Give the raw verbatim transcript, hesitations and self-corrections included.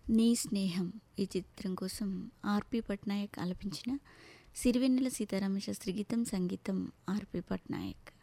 నీ స్నేహం ఈ చిత్రం కోసం ఆర్పి పట్నాయక్ ఆలపించిన సిరివెన్నెల సీతారామశాస్త్రి గీతం, సంగీతం ఆర్పి పట్నాయక్.